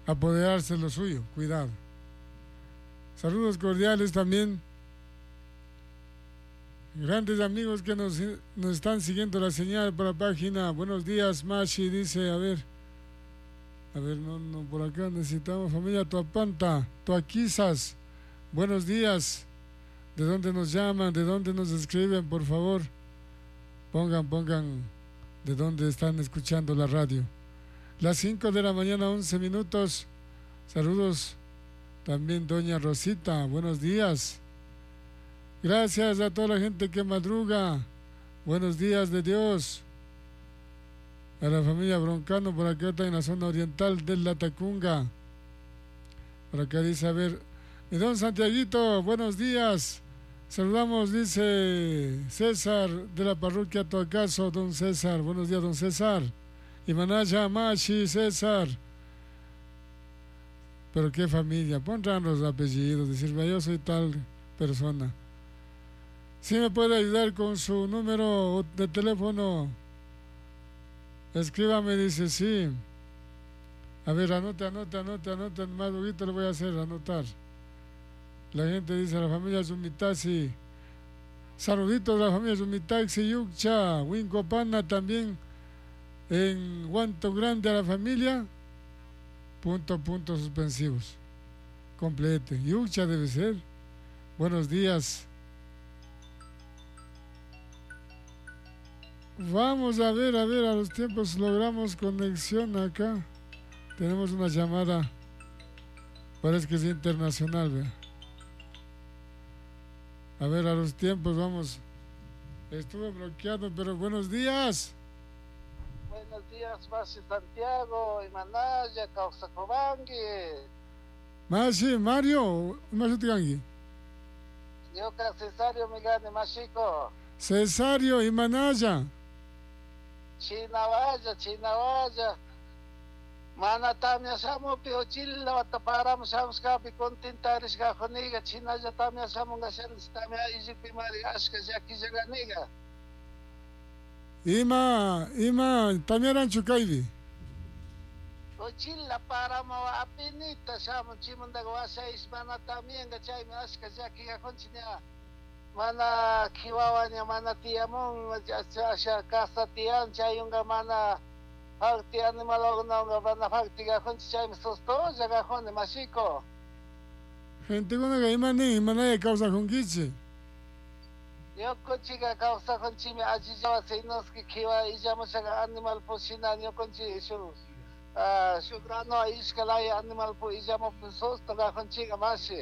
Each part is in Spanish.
apoderarse de lo suyo. Cuidado. Saludos cordiales también. Grandes amigos que nos están siguiendo la señal por la página. Buenos días, Mashi, dice, a ver, no, por acá necesitamos familia Tuapanta, Tuaquizas. Buenos días. ¿De dónde nos llaman? ¿De dónde nos escriben? Por favor, pongan de dónde están escuchando la radio. Las 5 de la mañana, 11 minutos. Saludos también doña Rosita, buenos días. Gracias a toda la gente que madruga. Buenos días de Dios. A la familia Broncano por acá está en la zona oriental de Latacunga. Por acá dice, a ver, mi don Santiaguito, buenos días. Saludamos, dice César de la parroquia Toacaso, don César. Buenos días, don César. Y Manaya, Mashi, César. Pero qué familia, pondrán los apellidos, decirme yo soy tal persona. Si me puede ayudar con su número de teléfono, escríbame, dice sí. A ver, anote, más poquito le voy a hacer, anotar. La gente dice, la familia Zumitasi. Saluditos a la familia Zumitasi, Yuccha, Wincopana también. En Guanto Grande a la familia. Puntos suspensivos. Complete. Yuccha debe ser. Buenos días. Vamos a ver, a los tiempos logramos conexión acá. Tenemos una llamada. Parece que es internacional, vea. A ver, a los tiempos vamos. Estuve bloqueado, pero buenos días. Buenos días, Masi Santiago, Imanaya, Causacobangi. Masi, Mario, Masutigangi. Yo que Cesario Migane Mashiko. Cesario, Imanaya. Chinawaya. Mana tamia samu pio chilla wata param samska pi kontentaris ga khoniga chinaja tamia samu ga sens tamia ijipi mari aska jaki jaganiga. Ima tamia rancho kaivi. O chilla param wa apinita samu chimunda ga sais mana tamia ga chai aska jaki ga konchinya. Mana kiwawanya mana tiamong asya kasa tian chayunga mana Fakti animal na bana fakti ga khon chai misosto jaga khon mashiko. Gente con ga imani imana causa con gichi. Yo kochi ga causa con chimi aji jawa seinos ki khiwa ijama saga animal po sina yo konchi shuru. Shukrano iskalai animal po ijama po sosto ga khon chi ga mashi.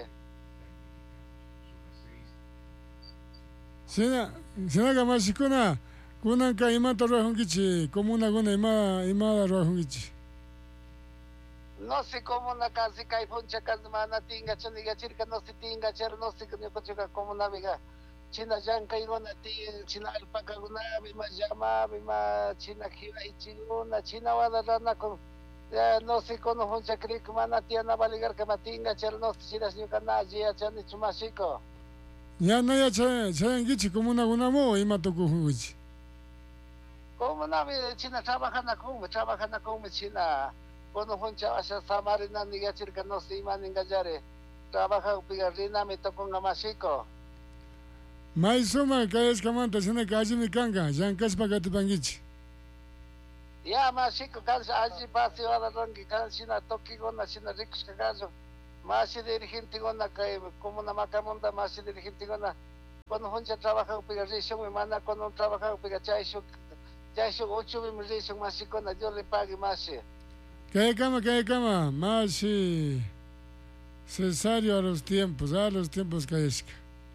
Sina ga mashiko na. Kuna ka imata rohungichi, comuna guna imada rohungichi. No sé cómo na casi kai puncha mana tinga chaniga chirka no si tinga cher no si kunyo kochuka como na viga. China janka igona ti china alpaca guna bima llama bima china kiwa ichiguna china wala rana con no sé cómo puncha krik mana tiana baligar que matinga cher no si chiras nyuka na jia chani chumashiko. Ya no ya changichi comuna guna mo imato kuhuichi. Como na China trabaja como China cuando funcha asa samarina ni gachir que no se iman ingajare trabaja pigarina me tocó ngamashiko maisoma kayes kamanta sina kaji mi kanga jankas pagati pangichi ya mashiko kansa aji pasi wala rangi kansina toki gona sina rikus kagazo mashi dirigente gona kay como na macamonda mashi dirigente gona cuando funcha trabaja pigarishon me manda cuando trabaja pigachaisho ya yo 8 meses más y cuando yo le pague más. ¿Qué cama? Más Cesario a los tiempos caesca.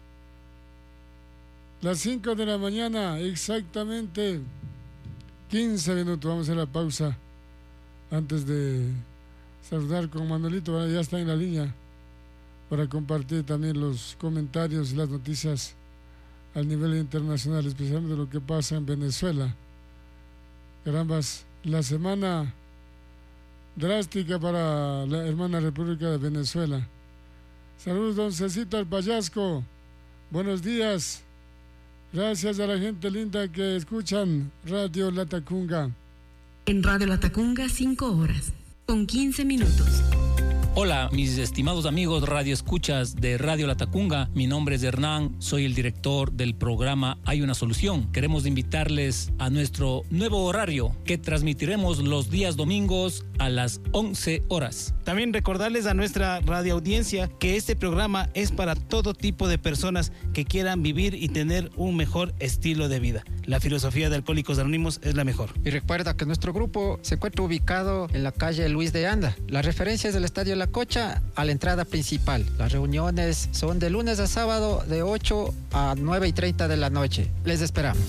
Las 5 de la mañana, exactamente 15 minutos. Vamos a hacer la pausa antes de saludar con Manuelito. Bueno, ya está en la línea para compartir también los comentarios y las noticias al nivel internacional, especialmente lo que pasa en Venezuela. Carambas, la semana drástica para la hermana República de Venezuela. Saludos, don Cecito al Payasco. Buenos días. Gracias a la gente linda que escuchan Radio Latacunga. En Radio Latacunga, 5 horas, con 15 minutos. Hola, mis estimados amigos radioescuchas de Radio Latacunga. Mi nombre es Hernán, soy el director del programa Hay una Solución. Queremos invitarles a nuestro nuevo horario que transmitiremos los días domingos a las 11 horas. También recordarles a nuestra radioaudiencia que este programa es para todo tipo de personas que quieran vivir y tener un mejor estilo de vida. La filosofía de Alcohólicos Anónimos es la mejor. Y recuerda que nuestro grupo se encuentra ubicado en la calle Luis de Anda. Las referencias del Estadio La Cocha a la entrada principal. Las reuniones son de lunes a sábado de 8 a 9:30 de la noche. Les esperamos.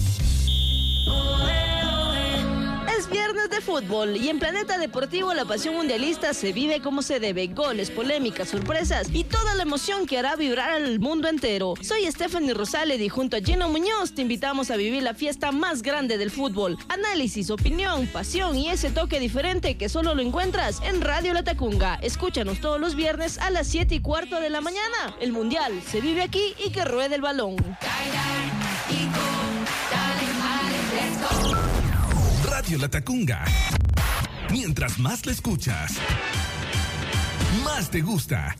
Es viernes de fútbol y en Planeta Deportivo la pasión mundialista se vive como se debe. Goles, polémicas, sorpresas y toda la emoción que hará vibrar al mundo entero. Soy Stephanie Rosales y junto a Gino Muñoz te invitamos a vivir la fiesta más grande del fútbol. Análisis, opinión, pasión y ese toque diferente que solo lo encuentras en Radio Latacunga. Escúchanos todos los viernes a las 7:15 de la mañana. El mundial se vive aquí y que ruede el balón. Radio Latacunga. Mientras más la escuchas, más te gusta.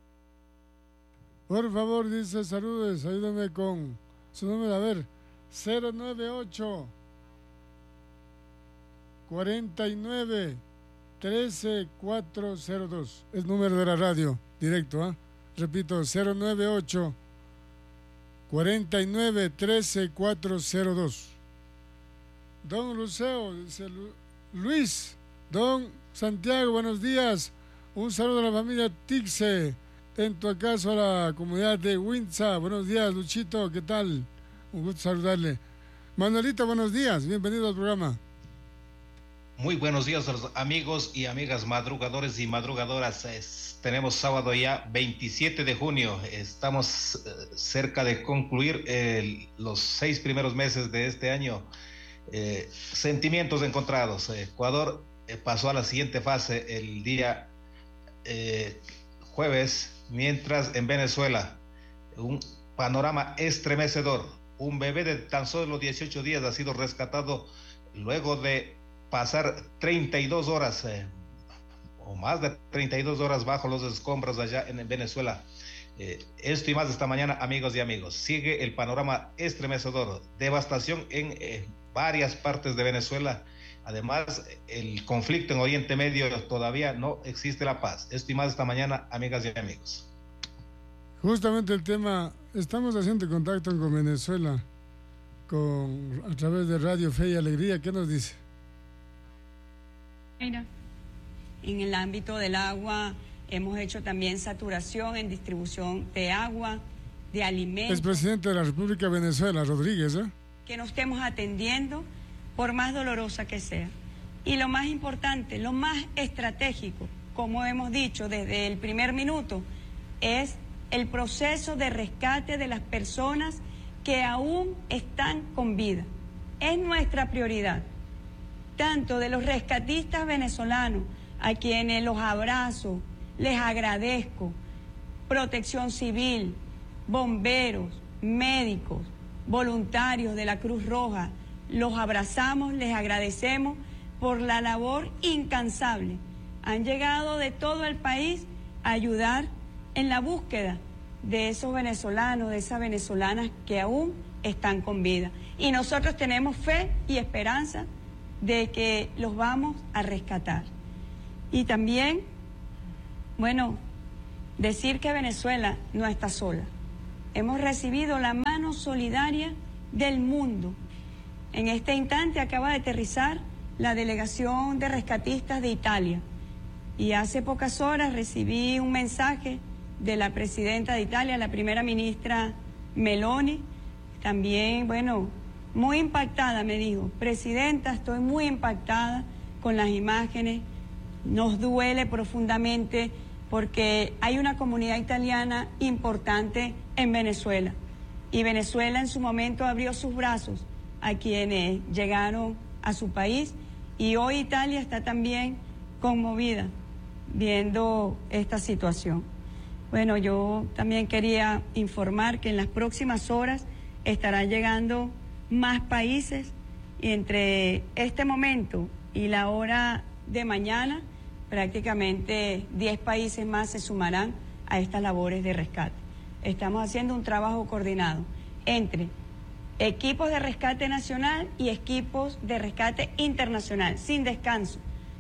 Por favor, dice, saludos, ayúdame con su número, a ver, 098 49 13 402. Es número de la radio, directo, ¿ah? Repito, 098 49 13 402. Don Luceo, dice Luis, don Santiago, buenos días. Un saludo a la familia Tixe, en tu caso a la comunidad de Winza. Buenos días, Luchito, ¿qué tal? Un gusto saludarle. Manuelita, buenos días, bienvenido al programa. Muy buenos días a los amigos y amigas madrugadores y madrugadoras. Tenemos sábado ya 27 de junio. Estamos cerca de concluir los 6 primeros meses de este año. Sentimientos encontrados. Ecuador pasó a la siguiente fase el día jueves, mientras en Venezuela un panorama estremecedor. Un bebé de tan solo 18 días ha sido rescatado luego de pasar 32 horas o más de 32 horas bajo los escombros allá en Venezuela. Esto y más esta mañana, amigos y amigos. Sigue el panorama estremecedor, devastación en varias partes de Venezuela. Además, el conflicto en Oriente Medio, todavía no existe la paz. Esto y más esta mañana, amigas y amigos. Justamente el tema, estamos haciendo contacto con Venezuela a través de Radio Fe y Alegría. ¿Qué nos dice? Mira, en el ámbito del agua hemos hecho también saturación en distribución de agua, de alimentos. Es presidente de la República de Venezuela, Rodríguez, ¿eh? Que nos estemos atendiendo, por más dolorosa que sea. Y lo más importante, lo más estratégico, como hemos dicho desde el primer minuto, es el proceso de rescate de las personas que aún están con vida. Es nuestra prioridad, tanto de los rescatistas venezolanos, a quienes los abrazo, les agradezco, Protección Civil, bomberos, médicos, voluntarios de la Cruz Roja, los abrazamos, les agradecemos por la labor incansable. Han llegado de todo el país a ayudar en la búsqueda de esos venezolanos, de esas venezolanas que aún están con vida. Y nosotros tenemos fe y esperanza de que los vamos a rescatar. Y también, bueno, decir que Venezuela no está sola. Hemos recibido la mano solidaria del mundo. En este instante acaba de aterrizar la delegación de rescatistas de Italia. Y hace pocas horas recibí un mensaje de la presidenta de Italia, la primera ministra Meloni. También, bueno, muy impactada, me dijo: Presidenta, estoy muy impactada con las imágenes. Nos duele profundamente porque hay una comunidad italiana importante en Venezuela. Y Venezuela en su momento abrió sus brazos a quienes llegaron a su país. Y hoy Italia está también conmovida viendo esta situación. Bueno, yo también quería informar que en las próximas horas estarán llegando más países y entre este momento y la hora de mañana prácticamente 10 países más se sumarán a estas labores de rescate. Estamos haciendo un trabajo coordinado entre equipos de rescate nacional y equipos de rescate internacional, sin descanso,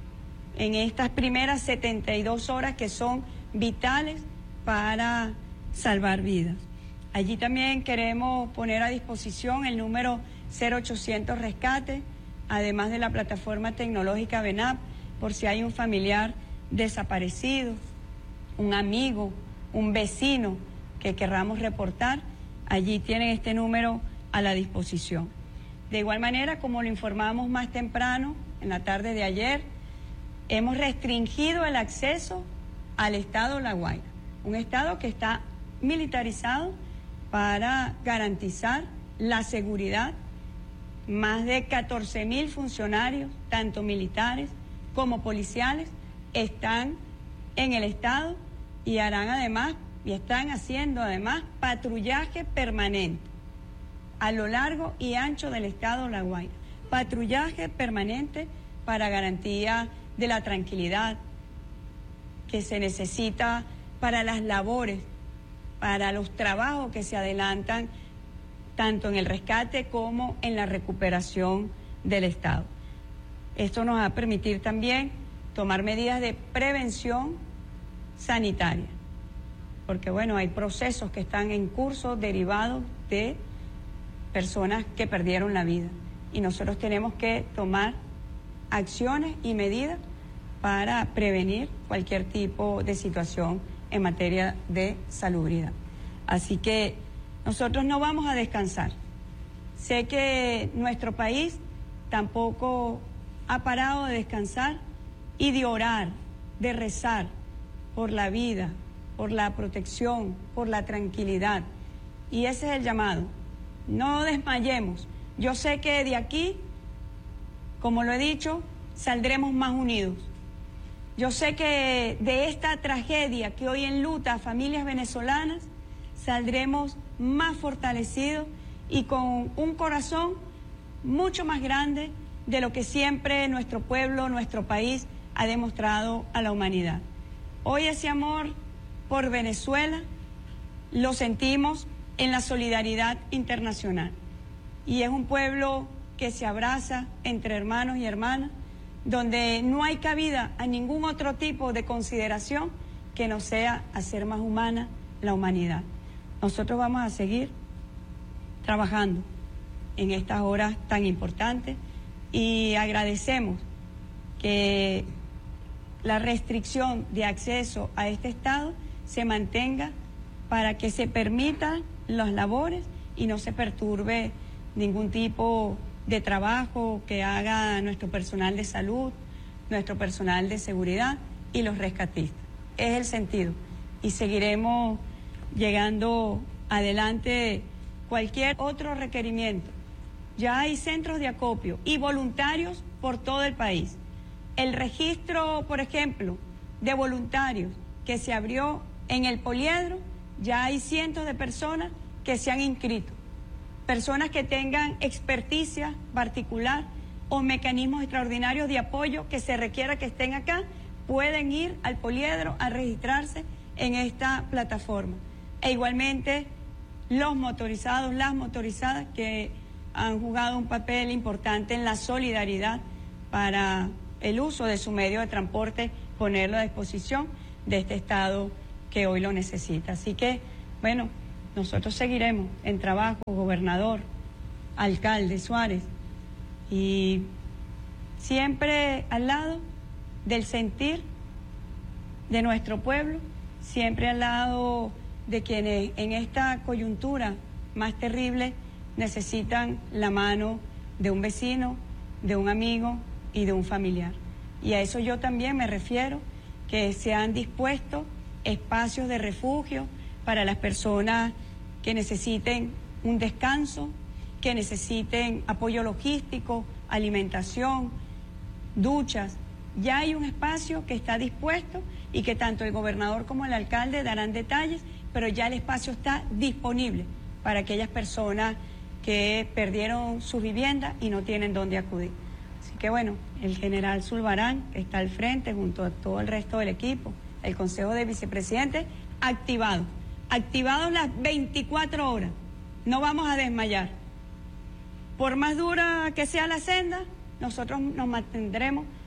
en estas primeras 72 horas que son vitales para salvar vidas. Allí también queremos poner a disposición el número 0800 Rescate, además de la plataforma tecnológica VENAP, por si hay un familiar desaparecido, un amigo, un vecino que querramos reportar. Allí tienen este número a la disposición. De igual manera, como lo informamos más temprano, en la tarde de ayer, hemos restringido el acceso al estado La Guaira, un estado que está militarizado para garantizar la seguridad. Más de 14.000 funcionarios, tanto militares como policiales, están en el estado y harán además, y están haciendo además, patrullaje permanente a lo largo y ancho del estado La Guaira. Patrullaje permanente para garantía de la tranquilidad que se necesita para las labores, para los trabajos que se adelantan tanto en el rescate como en la recuperación del estado. Esto nos va a permitir también tomar medidas de prevención sanitaria, porque bueno, hay procesos que están en curso derivados de personas que perdieron la vida y nosotros tenemos que tomar acciones y medidas para prevenir cualquier tipo de situación en materia de salubridad. Así que nosotros no vamos a descansar. Sé que nuestro país tampoco ha parado de descansar y de orar, de rezar por la vida, por la protección, por la tranquilidad. Y ese es el llamado. No desmayemos. Yo sé que de aquí, como lo he dicho, saldremos más unidos. Yo sé que de esta tragedia que hoy enluta a familias venezolanas, saldremos más fortalecidos y con un corazón mucho más grande de lo que siempre nuestro pueblo, nuestro país ha demostrado a la humanidad. Hoy ese amor por Venezuela lo sentimos en la solidaridad internacional y es un pueblo que se abraza entre hermanos y hermanas, donde no hay cabida a ningún otro tipo de consideración que no sea hacer más humana la humanidad. Nosotros vamos a seguir trabajando en estas horas tan importantes y agradecemos que la restricción de acceso a este estado se mantenga para que se permitan las labores y no se perturbe ningún tipo de trabajo que haga nuestro personal de salud, nuestro personal de seguridad y los rescatistas. Es el sentido y seguiremos llegando adelante cualquier otro requerimiento. Ya hay centros de acopio y voluntarios por todo el país. El registro, por ejemplo, de voluntarios que se abrió en el Poliedro, ya hay cientos de personas que se han inscrito. Personas que tengan experticia particular o mecanismos extraordinarios de apoyo que se requiera que estén acá, pueden ir al Poliedro a registrarse en esta plataforma. E igualmente los motorizados, las motorizadas que han jugado un papel importante en la solidaridad para el uso de su medio de transporte, ponerlo a disposición de este estado que hoy lo necesita. Así que, bueno, nosotros seguiremos en trabajo, gobernador, alcalde Suárez, y siempre al lado del sentir de nuestro pueblo, siempre al lado de quienes en esta coyuntura más terrible necesitan la mano de un vecino, de un amigo y de un familiar. Y a eso yo también me refiero, que se han dispuesto espacios de refugio para las personas que necesiten un descanso, que necesiten apoyo logístico, alimentación, duchas. Ya hay un espacio que está dispuesto y que tanto el gobernador como el alcalde darán detalles, pero ya el espacio está disponible para aquellas personas que perdieron su vivienda y no tienen dónde acudir. Así que bueno, el general Zulbarán, que está al frente junto a todo el resto del equipo, el Consejo de Vicepresidentes, activados las 24 horas. No vamos a desmayar. Por más dura que sea la senda, nosotros nos mantendremos